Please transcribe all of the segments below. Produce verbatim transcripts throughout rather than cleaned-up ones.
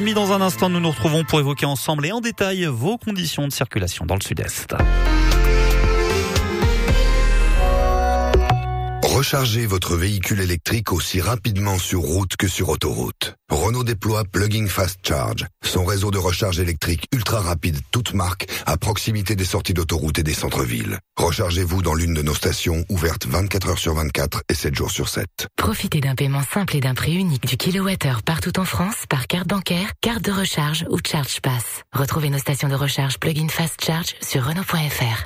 Dans un instant, nous nous retrouvons pour évoquer ensemble et en détail vos conditions de circulation dans le sud-est. Rechargez votre véhicule électrique aussi rapidement sur route que sur autoroute. Renault déploie Plug-in Fast Charge, son réseau de recharge électrique ultra rapide toute marque à proximité des sorties d'autoroute et des centres-villes. Rechargez-vous dans l'une de nos stations ouvertes vingt-quatre heures sur vingt-quatre et sept jours sur sept. Profitez d'un paiement simple et d'un prix unique du kilowattheure partout en France par carte bancaire, carte de recharge ou Charge Pass. Retrouvez nos stations de recharge Plug-in Fast Charge sur Renault point F R.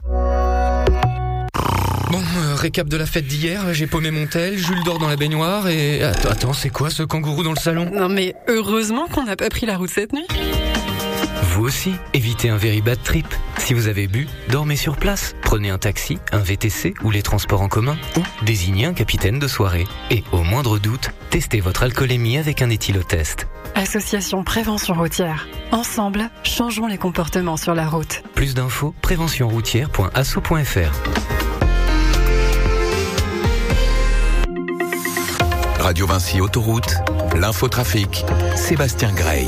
Bon, euh, récap de la fête d'hier, j'ai paumé mon tel, Jules dort dans la baignoire et... Attends, attends, c'est quoi ce kangourou dans le salon? Non mais heureusement qu'on n'a pas pris la route cette nuit. Vous aussi, évitez un very bad trip. Si vous avez bu, dormez sur place. Prenez un taxi, un V T C ou les transports en commun ou désignez un capitaine de soirée. Et au moindre doute, testez votre alcoolémie avec un éthylotest. Association Prévention Routière. Ensemble, changeons les comportements sur la route. Plus d'infos, prévention routière point asso point f r. Radio Vinci Autoroute, l'infotrafic, Sébastien Grey.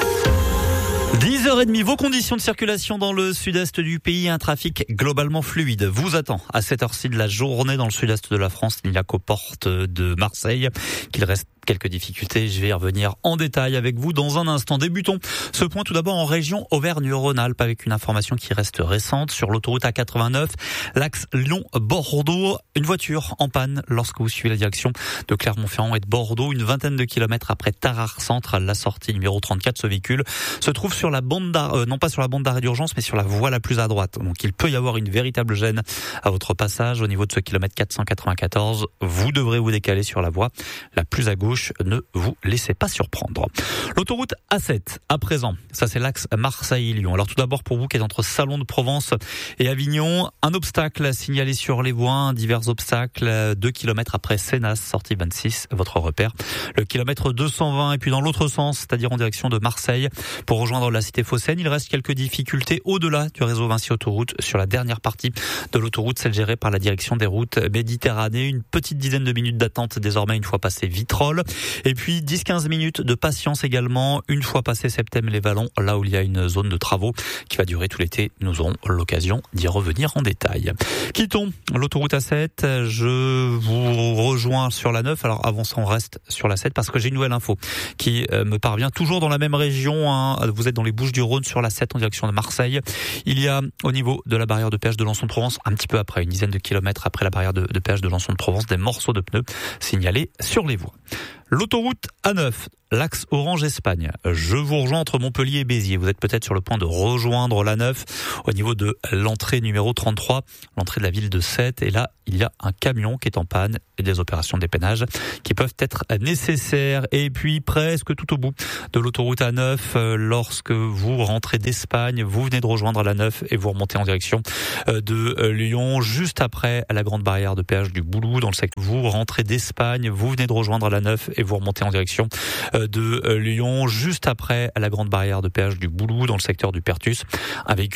dix heures trente, vos conditions de circulation dans le sud-est du pays, un trafic globalement fluide vous attend à cette heure-ci de la journée dans le sud-est de la France. Il n'y a qu'aux portes de Marseille qu'il reste quelques difficultés. Je vais y revenir en détail avec vous dans un instant. Débutons ce point tout d'abord en région Auvergne-Rhône-Alpes avec une information qui reste récente sur l'autoroute A quatre-vingt-neuf, l'axe Lyon-Bordeaux. Une voiture en panne lorsque vous suivez la direction de Clermont-Ferrand et de Bordeaux. Une vingtaine de kilomètres après Tarare Centre, la sortie numéro trente-quatre, ce véhicule se trouve sur la bande d'arrêt, euh, non pas sur la bande d'arrêt d'urgence, mais sur la voie la plus à droite. Donc il peut y avoir une véritable gêne à votre passage au niveau de ce kilomètre quatre cent quatre-vingt-quatorze. Vous devrez vous décaler sur la voie la plus à gauche. Ne vous laissez pas surprendre. L'autoroute A sept, à présent, ça c'est l'axe Marseille-Lyon. Alors tout d'abord pour vous qui êtes entre Salon de Provence et Avignon, un obstacle signalé sur les voies, divers obstacles, deux kilomètres après Sénas, sortie vingt-six, votre repère. Le kilomètre deux cent vingt et puis dans l'autre sens, c'est-à-dire en direction de Marseille, pour rejoindre la cité phocéenne, il reste quelques difficultés au-delà du réseau Vinci Autoroute sur la dernière partie de l'autoroute, celle gérée par la direction des routes Méditerranée. Une petite dizaine de minutes d'attente désormais une fois passé Vitrolles. Et puis dix à quinze minutes de patience également une fois passé Septème-les-Vallons, là où il y a une zone de travaux qui va durer tout l'été. Nous aurons l'occasion d'y revenir en détail. Quittons l'autoroute A sept, je vous rejoins sur la neuf. Alors avant ça, on reste sur la sept parce que j'ai une nouvelle info qui me parvient toujours dans la même région. Hein. Vous êtes dans les Bouches-du-Rhône sur la sept en direction de Marseille. Il y a au niveau de la barrière de péage de Lançon-de-Provence, un petit peu après, une dizaine de kilomètres après la barrière de, de péage de Lançon-de-Provence, des morceaux de pneus signalés sur les voies. L'autoroute A neuf, l'axe Orange-Espagne. Je vous rejoins entre Montpellier et Béziers. Vous êtes peut-être sur le point de rejoindre l'A neuf au niveau de l'entrée numéro trente-trois, l'entrée de la ville de Sète. Et là, il y a un camion qui est en panne et des opérations de dépannage qui peuvent être nécessaires. Et puis, presque tout au bout de l'autoroute A neuf, lorsque vous rentrez d'Espagne, vous venez de rejoindre l'A neuf et vous remontez en direction de Lyon, juste après la grande barrière de péage du Boulou, dans le secteur. Vous rentrez d'Espagne, vous venez de rejoindre l'A neuf et vous remontez en direction de Lyon, juste après la grande barrière de péage du Boulou, dans le secteur du Pertus. Un véhicule